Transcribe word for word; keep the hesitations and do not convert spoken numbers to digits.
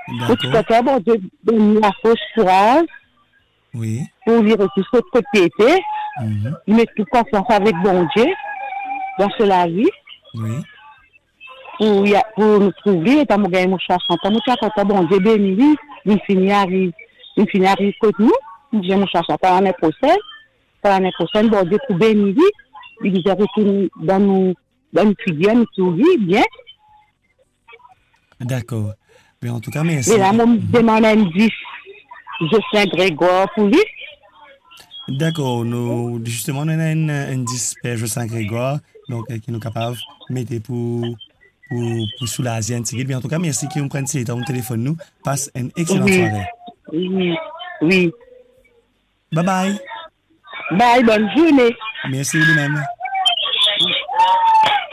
Pour tout D'accord. cas, bon Dieu, donne la force courage Oui. pour virer tout ce propriété, Mhm. mettre toute confiance avec bon Dieu dans la vie, Oui. pour, y a- pour nous trouver, et pour gagner mon chanson. Pour nous faire bon Dieu béni, lui, il finit arrive, il finit arrive contre nous, j'ai mon chanson par l'année prochaine, par l'année prochaine, bon Dieu pour bénir lui, il disait retourner dans nous, dans nous figure, nous trouver bien. D'accord. Mais en tout cas, Et merci. là, moi, je Mhm. demande un dix, je suis un Grégoire pour lui. D'accord. Nous, justement, on a un indice Père Saint-Grégoire, donc, euh, qui nous capable de mettre pour, pour, pour soulager un petit peu. Mais en tout cas, merci qui nous prennent ces temps au téléphone. Nous, passe une excellente Oui, soirée. oui, oui. Bye bye. Bye, bonne journée. Merci de même.